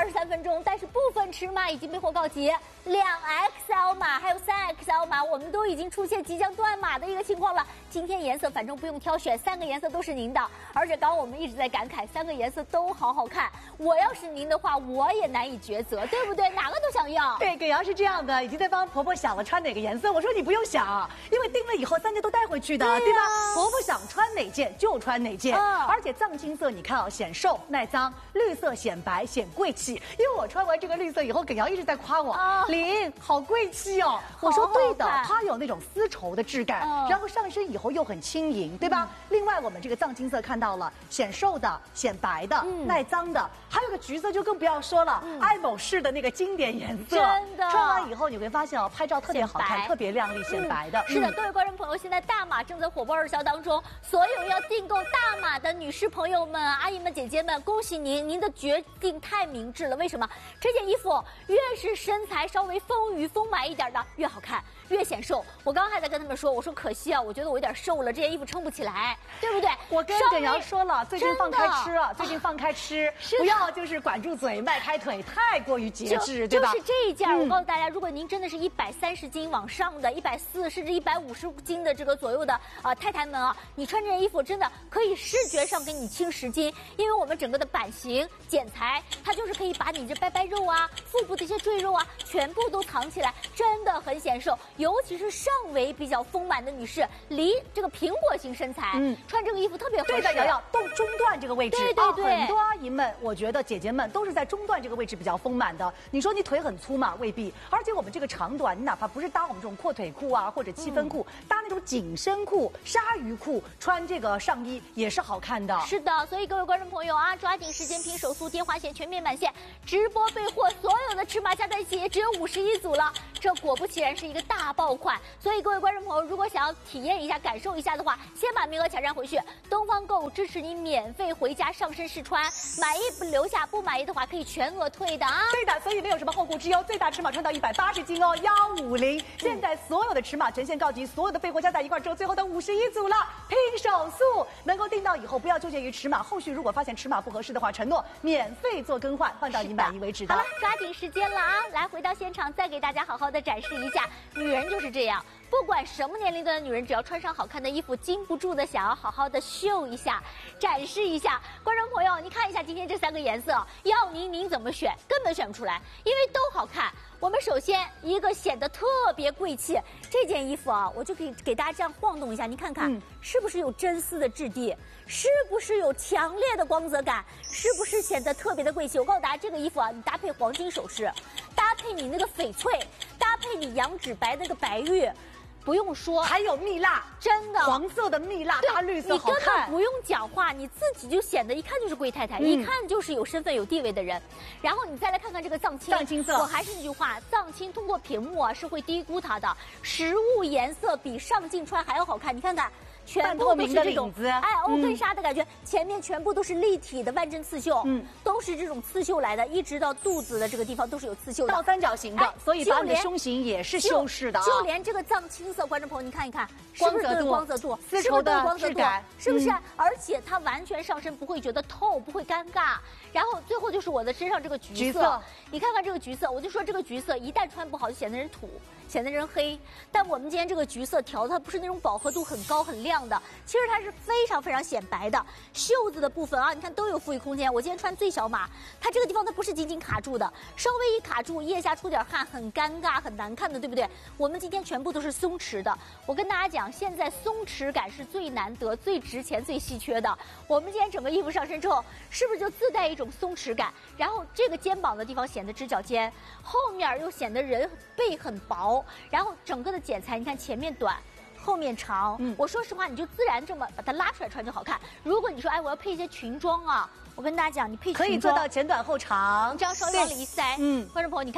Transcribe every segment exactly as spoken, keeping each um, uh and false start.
十三分钟，但是部分尺码已经被货告急，两 X L 码还有三 X L 码，我们都已经出现即将断码的一个情况了。今天颜色反正不用挑选，三个颜色都是您的，而且刚刚我们一直在感慨，三个颜色都好好看。我要是您的话，我也难以抉择，对不对？哪个都想要。 对，耿瑶是这样的，已经在帮婆婆想了穿哪个颜色。我说你不用想，因为订了以后三件都带回去的， 对,、啊、对吧？婆婆想穿哪件就穿哪件，嗯、而且藏青色你看啊，显瘦耐脏，绿色显白显贵气。因为我穿完这个绿色以后，耿瑶一直在夸我，哦、琳好贵气哦。我说对的，它有那种丝绸的质感，嗯、然后上身以后又很轻盈，对吧？嗯、另外我们这个藏青色看到了，显瘦的、显白的、嗯、耐脏的，还有个橘色就更不要说了，嗯、爱某仕的那个经典颜色， 真的。 穿完以后你会发现哦，拍照特别好看，特别亮丽，显白的。 嗯、是的，各位观众朋友，现在大码正在火爆热销当中，所有要订购大码的女士朋友们、阿姨们、姐姐们，恭喜您，您的决定太明智了。为什么？这件衣服越是身材稍微丰腴丰满一点的越好看，越显瘦。我刚刚还在跟他们说，我说可惜啊，我觉得我有点瘦了，这件衣服撑不起来，对不对？ 我跟耿瑶说了，最近放开吃啊，最近放开吃，不要就是管住嘴迈开腿，太过于节制，对吧？ 就是这一件，嗯、我告诉大家，如果您真的是一百三十斤往上的，一百四甚至一百五十斤的这个左右的啊、呃、太太们啊，你穿这件衣服真的可以视觉上给你轻十斤，因为我们整个的版型剪裁，它就是可以把你这拜拜肉啊、腹部的一些赘肉啊，全部都藏起来，真的很显瘦。尤其是上围比较丰满的女士，离这个苹果型身材，嗯，穿这个衣服特别合适。 对的，瑶瑶，到中段这个位置， 对对对、 啊，很多阿姨们，我觉得姐姐们都是在中段这个位置比较丰满的。你说你腿很粗嘛，未必。而且我们这个长短，你哪怕不是搭我们这种阔腿裤啊，或者七分裤，嗯、搭那种紧身裤、鲨鱼裤，穿这个上衣也是好看的。 是的，所以各位观众朋友啊，抓紧时间拼手速，电话线全面满线，直播备货，所有的尺码加在一起也只有五十一组了。这果不其然是一个大爆款，所以各位观众朋友，如果想要体验一下、感受一下的话，先把名额抢占回去。东方购物支持你免费回家上身试穿，满意不留下，不满意的话可以全额退的啊。 对的，所以没有什么后顾之忧，最大尺码穿到一百八十斤哦，幺五零。现在所有的尺码全线告急，所有的备货加在一块之后，最后的五十一组了，拼手速，能够订到以后不要纠结于尺码，后续如果发现尺码不合适的话，承诺免费做更换，换到你满意为止的。 好了，抓紧时间了啊！来，回到现场，再给大家好好的展示一下，女人就是这样。不管什么年龄段的女人，只要穿上好看的衣服，禁不住的想要好好的秀一下、展示一下。观众朋友，你看一下今天这三个颜色，要您您怎么选，根本选不出来，因为都好看。我们首先一个显得特别贵气，这件衣服啊，我就可以给大家这样晃动一下，你看看、嗯、是不是有真丝的质地，是不是有强烈的光泽感，是不是显得特别的贵气？我告诉大家，这个衣服啊，你搭配黄金首饰，搭配你那个翡翠，搭配你羊脂白那个白玉。不用说， 还有蜜蜡， 真的黄色的蜜蜡搭绿色好看， 你根本不用讲话，你自己就显得一看就是贵太太，嗯、一看就是有身份有地位的人。然后你再来看看这个藏青， 藏青色， 我还是那句话，藏青通过屏幕啊是会低估它的，实物颜色比上镜穿还要好看，你看看。全部都是这种哎欧根纱的感觉、嗯，前面全部都是立体的万针刺绣，嗯，都是这种刺绣来的，一直到肚子的这个地方都是有刺绣的， 倒三角形的，哎、所以把你的胸型也是修饰的、啊就，就连这个藏青色，观众朋友你看一看，光泽度、光泽度、 丝绸的质感， 是不是？嗯、而且它完全上身不会觉得透，不会尴尬。然后最后就是我的身上这个橘色， 橘色你看看这个橘色，我就说这个橘色一旦穿不好就显得人土，显得人黑。但我们今天这个橘色调它不是那种饱和度很高很亮的，其实它是非常非常显白的。袖子的部分啊，你看都有富裕空间。我今天穿最小码，它这个地方它不是紧紧卡住的，稍微一卡住，腋下出点汗，很尴尬很难看的，对不对？我们今天全部都是松弛的。我跟大家讲，现在松弛感是最难得、最值钱、最稀缺的。我们今天整个衣服上身之后，是不是就自带一种松弛感？然后这个肩膀的地方显得直角肩，后面又显得人背很薄，然后整个的剪裁，你看前面短。后面长，嗯，我说实话，你就自然这么把它拉出来穿就好看。如果你说，哎，我要配一些裙装啊，我跟大家讲，你配裙装可以做到前短后长， 这样稍微往里一塞，嗯，观众朋友你看，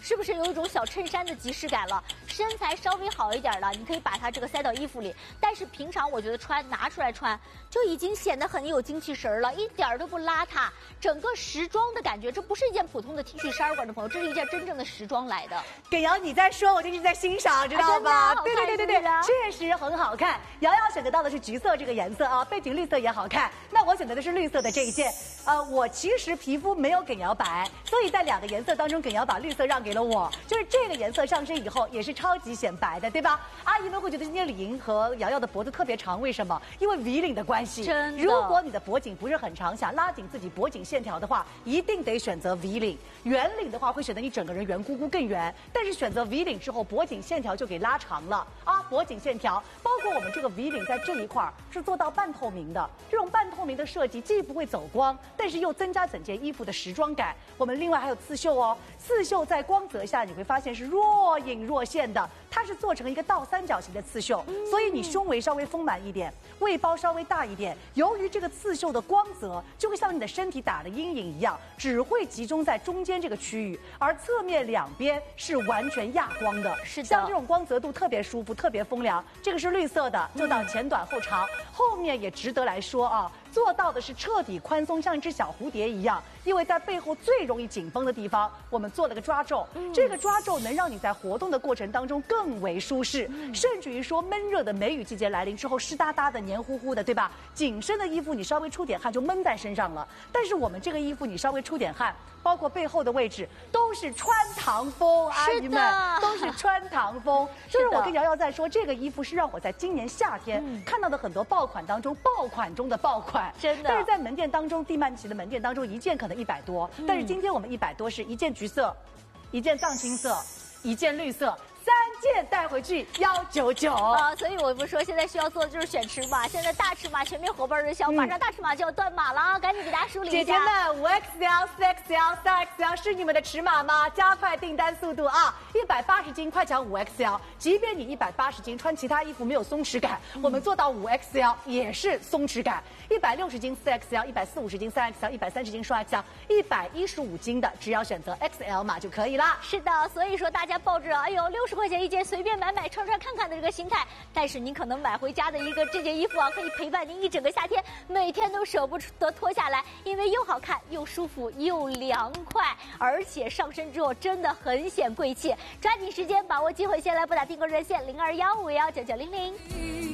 是不是有一种小衬衫的即视感了？身材稍微好一点的，你可以把它这个塞到衣服里，但是平常我觉得穿拿出来穿就已经显得很有精气神了，一点都不邋遢，整个时装的感觉，这不是一件普通的 T 恤衫，观众朋友，这是一件真正的时装来的。 耿瑶你在说，我就一直在欣赏，知道吧？ 啊、 对对对对对，确实很好看。瑶瑶选择到的是橘色这个颜色啊，背景绿色也好看。那我选择的是绿色的这一件。呃，我其实皮肤没有耿瑶白，所以在两个颜色当中，耿瑶把绿色让给了我。就是这个颜色上身以后也是超级显白的，对吧？阿姨们会觉得今天李莹和瑶瑶的脖子特别长，为什么？因为 V 领的关系。 真的。 如果你的脖颈不是很长，想拉紧自己脖颈线条的话，一定得选择 V 领。圆领的话会显得你整个人圆乎乎更圆，但是选择 V 领之后，脖颈线条就给拉长了啊！脖颈线条，包括我们这个 V 领在这一块是做到半透明的，这种半透明的设计既不会走光，但是又增加整件衣服的时装感。我们另外还有刺绣哦，刺绣在光泽下你会发现是若隐若现的，它是做成一个倒三角形的刺绣，所以你胸围稍微丰满一点，胃包稍微大一点。由于这个刺绣的光泽，就会像你的身体打了阴影一样，只会集中在中间这个区域，而侧面两边是完全亚光的。 是的， 像这种光泽度特别舒服，特别风凉。这个是绿色的，做到前短后长，后面也值得来说啊。做到的是彻底宽松，像一只小蝴蝶一样。因为在背后最容易紧绷的地方，我们做了个抓皱。嗯、这个抓皱能让你在活动的过程当中更为舒适，嗯、甚至于说闷热的梅雨季节来临之后，湿哒哒的、黏糊糊的，对吧？紧身的衣服你稍微出点汗就闷在身上了。但是我们这个衣服你稍微出点汗，包括背后的位置都是穿堂风，阿姨们都是穿堂风。就是我跟瑶瑶在说，这个衣服是让我在今年夏天、嗯、看到的很多爆款当中爆款中的爆款。 真的， 但是在门店当中，蒂曼奇的门店当中，一件可能一百多，嗯、但是今天我们一百多是一件橘色，一件藏青色，一件绿色。三件带回去幺九九啊，所以我不说现在需要做的就是选尺码，现在大尺码全面火爆热销，马上大尺码就要断码了，赶紧给大家梳理一下。 姐姐们，五 X L、四 X L、三 X L 是你们的尺码吗？加快订单速度啊！一百八十斤快抢五 X L， 即便你一百八十斤穿其他衣服没有松弛感，嗯、我们做到五 X L 也是松弛感。一百六十斤四 X L， 一百四十五斤三 X L， 一百三十斤双 X L， 一百一十五斤的只要选择 X L 码就可以啦。 是的，所以说大家抱着哎呦六十块钱一件随便买买穿穿看看的这个心态，但是您可能买回家的一个这件衣服啊，可以陪伴您一整个夏天，每天都舍不得脱下来，因为又好看又舒服又凉快，而且上身之后真的很显贵气。抓紧时间把握机会，先来拨打订购热线零二幺五幺九九零零。